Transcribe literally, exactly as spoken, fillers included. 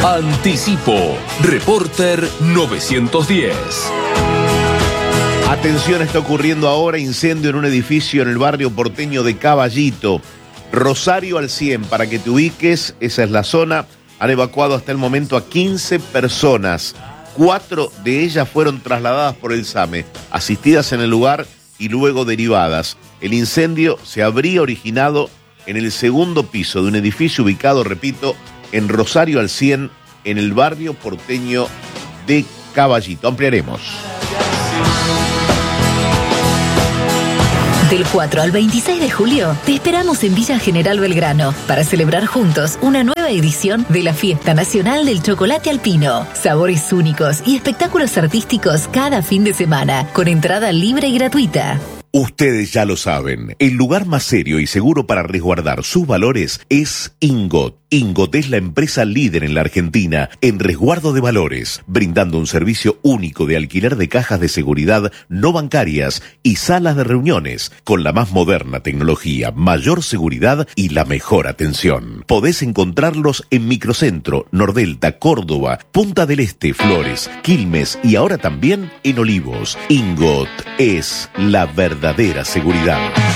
Anticipo. Reporter novecientos diez. Atención, está ocurriendo ahora incendio en un edificio en el barrio porteño de Caballito. Rosario al cien, para que te ubiques, esa es la zona. Han evacuado hasta el momento a quince personas. Cuatro de ellas fueron trasladadas por el SAME, asistidas en el lugar y luego derivadas. El incendio se habría originado en el segundo piso de un edificio ubicado, repito, en Rosario al cien, en el barrio porteño de Caballito. Ampliaremos. Del cuatro al veintiséis de julio, te esperamos en Villa General Belgrano para celebrar juntos una nueva edición de la Fiesta Nacional del Chocolate Alpino. Sabores únicos y espectáculos artísticos cada fin de semana, con entrada libre y gratuita. Ustedes ya lo saben, el lugar más serio y seguro para resguardar sus valores es Ingot. Ingot es la empresa líder en la Argentina en resguardo de valores, brindando un servicio único de alquiler de cajas de seguridad no bancarias y salas de reuniones, con la más moderna tecnología, mayor seguridad y la mejor atención. Podés encontrarlos en Microcentro, Nordelta, Córdoba, Punta del Este, Flores, Quilmes y ahora también en Olivos. Ingot es la verdadera seguridad.